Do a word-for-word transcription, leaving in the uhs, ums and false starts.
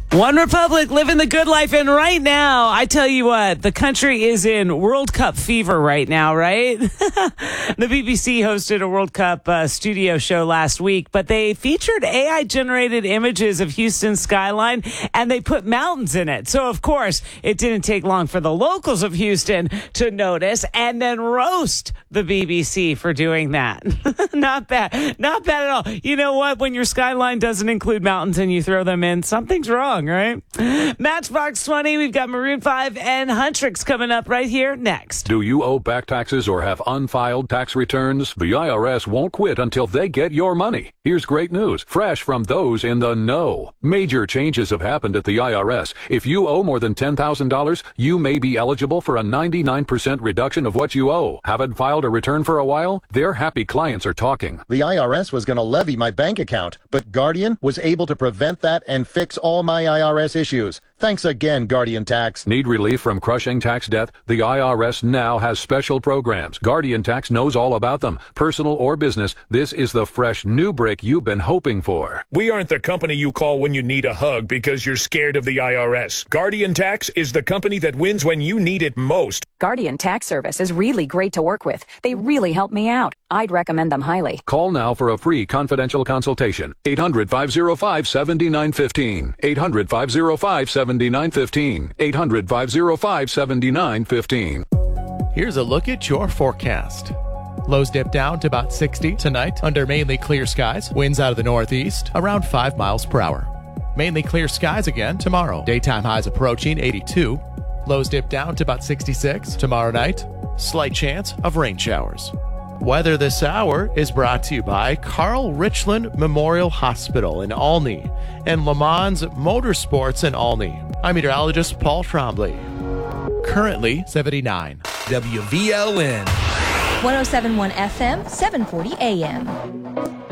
One Republic, living the good life. And right now, I tell you what, the country is in World Cup fever right now, right? The B B C hosted a World Cup uh, studio show last week, but they featured A I-generated images of Houston's skyline, and they put mountains in it. So, of course, it didn't take long for the locals of Houston to notice and then roast the B B C for doing that. Not bad. Not bad at all. You know what? When your skyline doesn't include mountains and you throw them in, something's wrong. Right? Matchbox twenty, we've got Maroon five and Huntrix coming up right here next. Do you owe back taxes or have unfiled tax returns? The I R S won't quit until they get your money. Here's great news, fresh from those in the know. Major changes have happened at the I R S. If you owe more than ten thousand dollars, you may be eligible for a ninety-nine percent reduction of what you owe. Haven't filed a return for a while? Their happy clients are talking. The I R S was going to levy my bank account, but Guardian was able to prevent that and fix all my I R S issues. Thanks again, Guardian Tax. Need relief from crushing tax debt? The I R S now has special programs. Guardian Tax knows all about them. Personal or business, this is the fresh new brick you've been hoping for. We aren't the company you call when you need a hug because you're scared of the I R S. Guardian Tax is the company that wins when you need it most. Guardian Tax Service is really great to work with. They really help me out. I'd recommend them highly. Call now for a free confidential consultation. eight hundred, five oh five, seven nine one five. eight hundred, five oh five, seven nine one five. eight hundred, five oh five, seven nine one five. Here's a look at your forecast. Lows dip down to about sixty tonight under mainly clear skies. Winds out of the northeast around five miles per hour. Mainly clear skies again tomorrow. Daytime highs approaching eighty-two. Lows dip down to about sixty-six tomorrow night. Slight chance of rain showers. Weather this hour is brought to you by Carl Richland Memorial Hospital in Olney and Le Mans Motorsports in Olney. I'm meteorologist Paul Trombley. Currently seventy-nine. W V L N. one oh seven point one F M, seven forty A M.